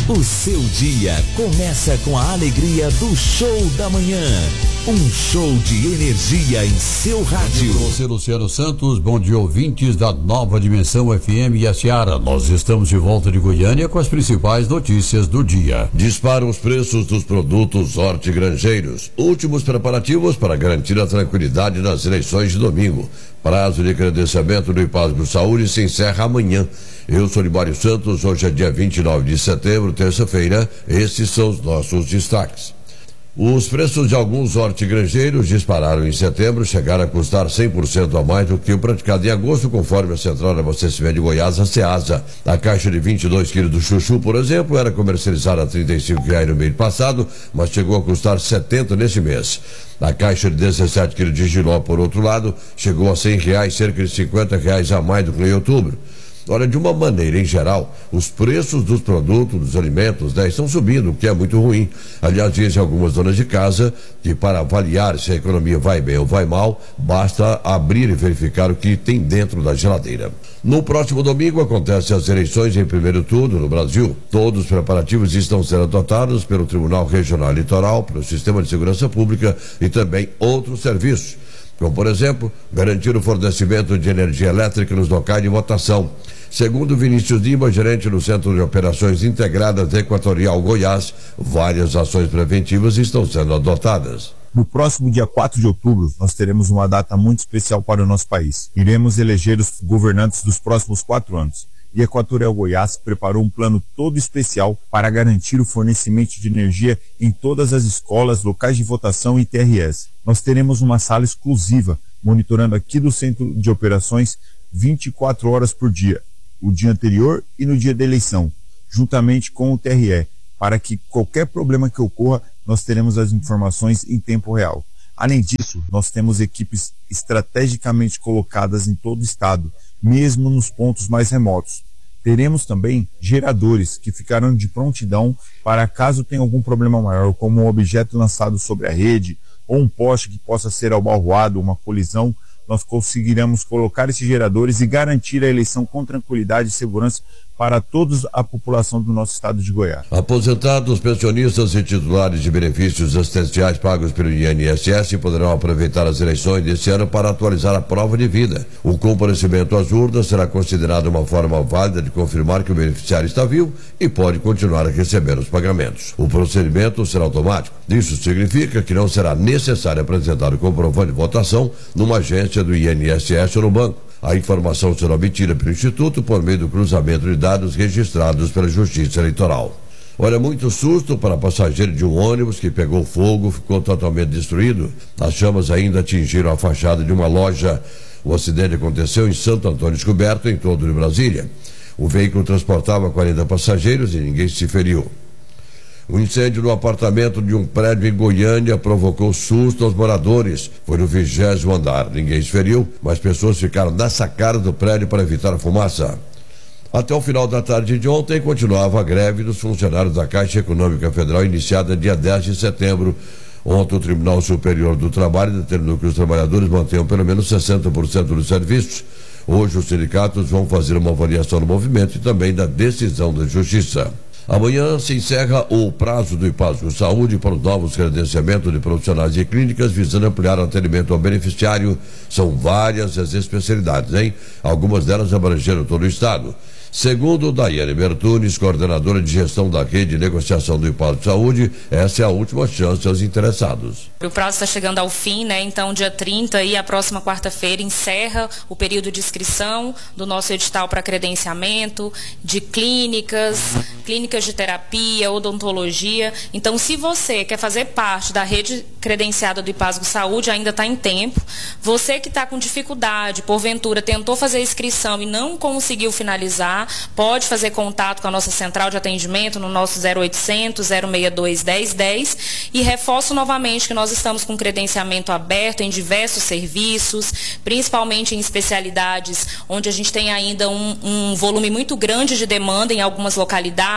O seu dia começa com a alegria do show da manhã. Um show de energia em seu rádio. Com você, Luciano Santos. Bom dia, ouvintes da Nova Dimensão FM e a Seara. Nós estamos de volta de Goiânia com as principais notícias do dia. Disparam os preços dos produtos hortigranjeiros. Últimos preparativos para garantir a tranquilidade nas eleições de domingo. Prazo de credenciamento do Ipasgo Saúde se encerra amanhã. Eu sou Libório Santos, hoje é dia 29 de setembro, terça-feira. Esses são os nossos destaques. Os preços de alguns hortigranjeiros dispararam em setembro, chegaram a custar 100% a mais do que o praticado em agosto, conforme a Central de Abastecimento de Goiás, a Ceasa. A caixa de 22 quilos do chuchu, por exemplo, era comercializada a R$ 35,00 no mês passado, mas chegou a custar 70 neste mês. A caixa de 17 quilos de jiló, por outro lado, chegou a R$ 100,00, cerca de R$ 50,00 a mais do que em outubro. Olha, de uma maneira em geral, os preços dos produtos, dos alimentos, estão subindo, o que é muito ruim. Aliás, dizem algumas donas de casa que para avaliar se a economia vai bem ou vai mal, basta abrir e verificar o que tem dentro da geladeira. No próximo domingo acontecem as eleições em primeiro turno no Brasil. Todos os preparativos estão sendo adotados pelo Tribunal Regional Eleitoral, pelo Sistema de Segurança Pública e também outros serviços, como, por exemplo, garantir o fornecimento de energia elétrica nos locais de votação. Segundo Vinícius Lima, gerente do Centro de Operações Integradas Equatorial Goiás, várias ações preventivas estão sendo adotadas. No próximo dia 4 de outubro, nós teremos uma data muito especial para o nosso país. Iremos eleger os governantes dos próximos 4 anos. E Equatorial Goiás preparou um plano todo especial para garantir o fornecimento de energia em todas as escolas, locais de votação e TRS. Nós teremos uma sala exclusiva, monitorando aqui do Centro de Operações 24 horas por dia, o dia anterior e no dia da eleição, juntamente com o TRE, para que qualquer problema que ocorra, nós teremos as informações em tempo real. Além disso, nós temos equipes estrategicamente colocadas em todo o estado, mesmo nos pontos mais remotos. Teremos também geradores que ficarão de prontidão para caso tenha algum problema maior, como um objeto lançado sobre a rede ou um poste que possa ser abalroado, uma colisão. Nós conseguiremos colocar esses geradores e garantir a eleição com tranquilidade e segurança para toda a população do nosso estado de Goiás. Aposentados, pensionistas e titulares de benefícios assistenciais pagos pelo INSS poderão aproveitar as eleições deste ano para atualizar a prova de vida. O comparecimento às urnas será considerado uma forma válida de confirmar que o beneficiário está vivo e pode continuar a receber os pagamentos. O procedimento será automático. Isso significa que não será necessário apresentar o comprovante de votação numa agência do INSS ou no banco. A informação será obtida pelo Instituto por meio do cruzamento de dados registrados pela Justiça Eleitoral. Olha, muito susto para passageiro de um ônibus que pegou fogo, ficou totalmente destruído. As chamas ainda atingiram a fachada de uma loja. O acidente aconteceu em Santo Antônio Descoberto, em torno de Brasília. O veículo transportava 40 passageiros e ninguém se feriu. O incêndio no apartamento de um prédio em Goiânia provocou susto aos moradores. Foi no 20º andar. Ninguém se feriu, mas pessoas ficaram na sacada do prédio para evitar a fumaça. Até o final da tarde de ontem, continuava a greve dos funcionários da Caixa Econômica Federal, iniciada dia 10 de setembro. Ontem, o Tribunal Superior do Trabalho determinou que os trabalhadores mantenham pelo menos 60% dos serviços. Hoje, os sindicatos vão fazer uma avaliação do movimento e também da decisão da Justiça. Amanhã se encerra o prazo do Ipasgo Saúde para os novos credenciamentos de profissionais de clínicas, visando ampliar o atendimento ao beneficiário. São várias as especialidades, hein? Algumas delas abrangeram todo o estado. Segundo Daiane Bertunes, coordenadora de gestão da rede de negociação do Ipasgo Saúde, essa é a última chance aos interessados. O prazo está chegando ao fim, né? Então, dia 30 e a próxima quarta-feira encerra o período de inscrição do nosso edital para credenciamento de clínicas de terapia, odontologia. Então, se você quer fazer parte da rede credenciada do Ipasgo Saúde, ainda está em tempo. Você que está com dificuldade, porventura tentou fazer a inscrição e não conseguiu finalizar, pode fazer contato com a nossa central de atendimento no nosso 0800 062 1010 e reforço novamente que nós estamos com credenciamento aberto em diversos serviços, principalmente em especialidades onde a gente tem ainda um volume muito grande de demanda em algumas localidades,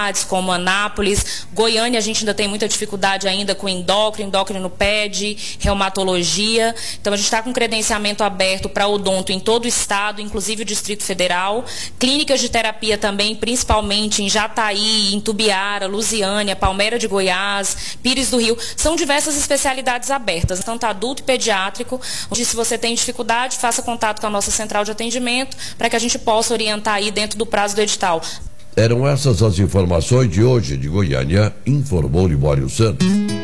cidades como Anápolis. Goiânia, a gente ainda tem muita dificuldade ainda com endócrino pede, reumatologia. Então, a gente está com credenciamento aberto para odonto em todo o estado, inclusive o Distrito Federal. Clínicas de terapia também, principalmente em Jataí, em Tubiara, Lusiânia, Palmeira de Goiás, Pires do Rio. São diversas especialidades abertas, tanto adulto e pediátrico. Onde, se você tem dificuldade, faça contato com a nossa central de atendimento para que a gente possa orientar aí dentro do prazo do edital. Eram essas as informações de hoje de Goiânia, informou Libório Santos.